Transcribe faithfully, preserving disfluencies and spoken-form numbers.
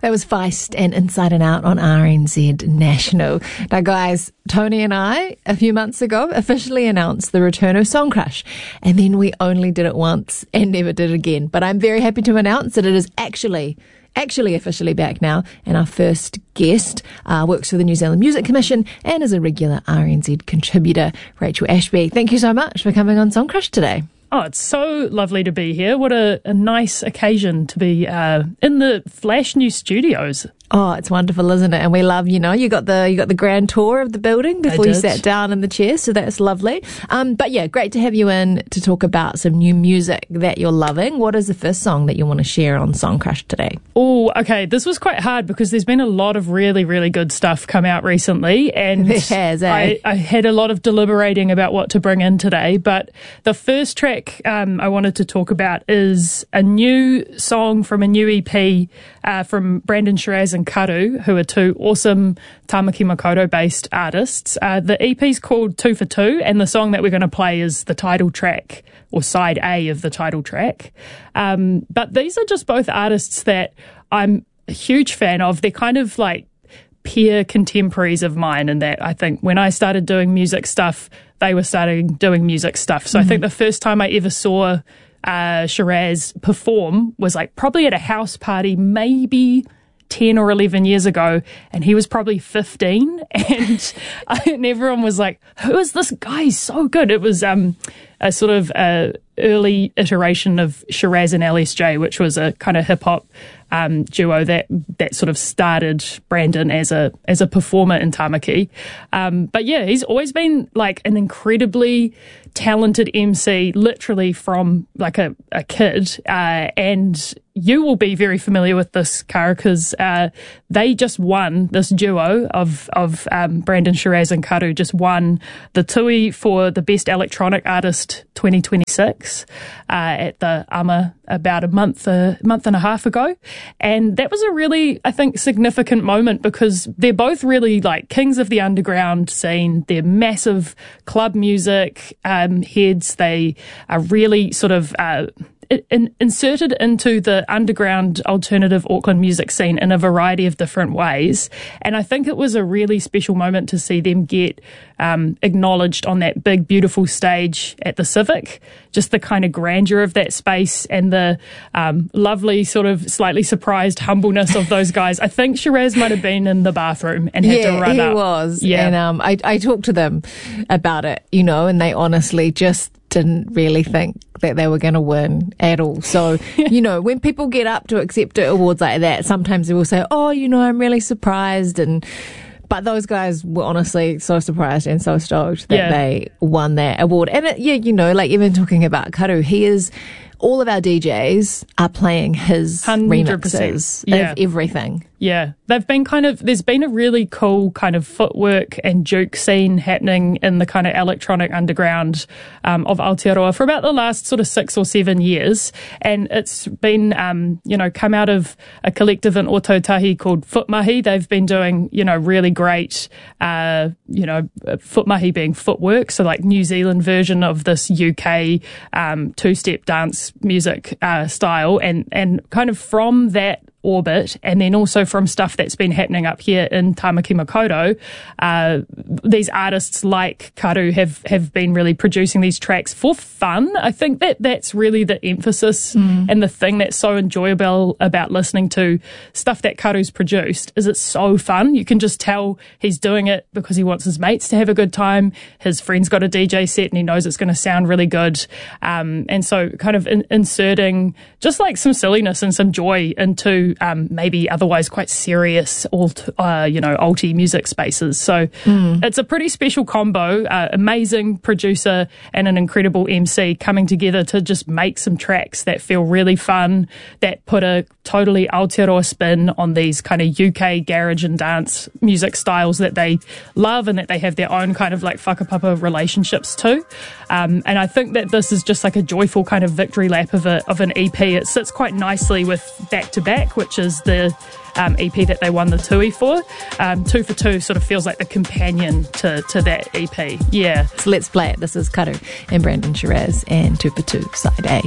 That was Feist and Inside and Out on R N Z National. Now, guys, Tony and I, a few months ago, officially announced the return of Song Crush. And then we only did it once and never did it again. But I'm very happy to announce that it is actually actually officially back now, and our first guest uh, works for the New Zealand Music Commission and is a regular R N Z contributor, Rachel Ashby. Thank you so much for coming on Song Crush today. Oh, it's so lovely to be here. What a, a nice occasion to be uh, in the Flash News studios. Oh, it's wonderful, isn't it? And we love, you know, you got the you got the grand tour of the building before you sat down in the chair, so that's lovely. Um, but yeah, great to have you in to talk about some new music that you're loving. What is the first song that you want to share on Song Crush today? Oh, okay. This was quite hard because there's been a lot of really, really good stuff come out recently, and there has, eh? I, I had a lot of deliberating about what to bring in today. But the first track um, I wanted to talk about is a new song from a new E P uh, from Brandon Shiraz and Karu, who are two awesome Tamaki Makaurau-based artists. Uh, the E P's called Two for Two, and the song that we're going to play is the title track, or side A of the title track. Um, but these are just both artists that I'm a huge fan of. They're kind of like peer contemporaries of mine, in that I think when I started doing music stuff, they were starting doing music stuff. So mm-hmm. I think the first time I ever saw uh, Shiraz perform was like probably at a house party, maybe ten or eleven years ago, and he was probably fifteen, and, and everyone was like, who is this guy? He's so good. It was um, a sort of uh, early iteration of Shiraz and L S J, which was a kind of hip-hop um, duo that that sort of started Brandon as a as a performer in Tamaki. Um, but yeah, he's always been like an incredibly talented M C, literally from like a, a kid, uh, and you will be very familiar with this, Kara, because uh, they just won, this duo of of um, Brandon Shiraz and Karu just won the Tui for the Best Electronic Artist twenty twenty-six uh, at the A M A about a month, a month and a half ago. And that was a really, I think, significant moment because they're both really like kings of the underground scene. They're massive club music um, heads. They are really sort of uh, in, inserted into the underground alternative Auckland music scene in a variety of different ways. And I think it was a really special moment to see them get um, acknowledged on that big, beautiful stage at the Civic. Just the kind of grandeur of that space and the um, lovely sort of slightly surprised humbleness of those guys. I think Shiraz might have been in the bathroom and had yeah, to run he up. he was. Yeah. And um, I, I talked to them about it, you know, and they honestly just didn't really think that they were going to win at all. So, you know, when people get up to accept awards like that, sometimes they will say, oh, you know, I'm really surprised. And but those guys were honestly so surprised and so stoked that yeah. they won that award. And it, yeah, you know, like even talking about Karu, he is, all of our D Js are playing his one hundred percent remixes yeah. of everything. Yeah, they've been kind of, there's been a really cool kind of footwork and juke scene happening in the kind of electronic underground um, of Aotearoa for about the last sort of six or seven years. And it's been, um, you know, come out of a collective in Otautahi called Footmahi. They've been doing, you know, really great, uh, you know, Footmahi being footwork. So like New Zealand version of this U K um, two-step dance music uh, style. And, and kind of from that orbit, and then also from stuff that's been happening up here in Tamaki Makaurau, uh, these artists like Karu have, have been really producing these tracks for fun. I think that that's really the emphasis mm. and the thing that's so enjoyable about listening to stuff that Karu's produced is it's so fun. You can just tell he's doing it because he wants his mates to have a good time. His friend's got a D J set and he knows it's going to sound really good. Um, and so kind of in, inserting just like some silliness and some joy into Um, maybe otherwise quite serious, alt, uh, you know, alti music spaces. So mm. it's a pretty special combo, uh, amazing producer and an incredible M C coming together to just make some tracks that feel really fun, that put a totally Aotearoa spin on these kind of U K garage and dance music styles that they love and that they have their own kind of like whakapapa relationships to. Um, and I think that this is just like a joyful kind of victory lap of a, of an E P. It sits quite nicely with Back to Back, which is the um, E P that they won the Tui for. Um, Two for Two sort of feels like the companion to, to that E P. Yeah. So let's play it. This is Karu and Brandon Shiraz and Two for Two, side A.